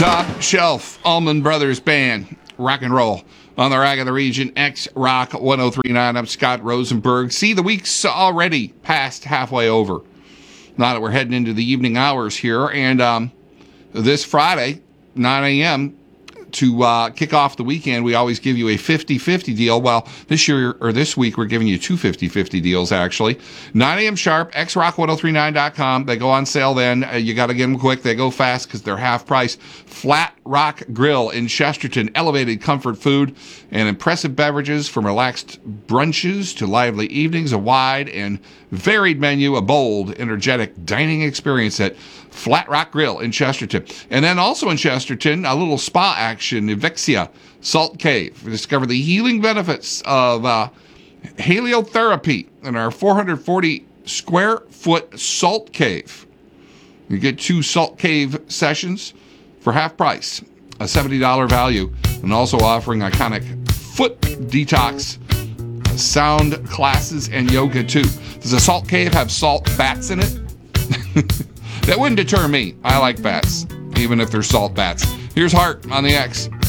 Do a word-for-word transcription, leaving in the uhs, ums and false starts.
Top shelf Allman Brothers Band, rock and roll. On the Rag of the Region, X-Rock one oh three point nine. I'm Scott Rosenberg. See, the week's already past halfway over. Now that we're heading into the evening hours here. And um, this Friday, nine a.m., to uh, kick off the weekend, we always give you a fifty-fifty deal. Well, this year, or this week, we're giving you two fifty-fifty deals, actually. nine a.m. sharp, x rock ten thirty-nine dot com. They go on sale then. Uh, you got to get them quick. They go fast because they're half price. Flat Rock Grill in Chesterton. Elevated comfort food and impressive beverages from relaxed brunches to lively evenings. A wide and varied menu. A bold, energetic dining experience at Flat Rock Grill in Chesterton. And then also in Chesterton, a little spa action, Evixia Salt Cave. Discover the healing benefits of uh, heliotherapy in our four hundred forty square foot salt cave. You get two salt cave sessions for half price, a seventy dollars value, and also offering iconic foot detox, sound classes, and yoga too. Does a salt cave have salt bats in it? That wouldn't deter me. I like bats, even if they're salt bats. Here's Hart on the X.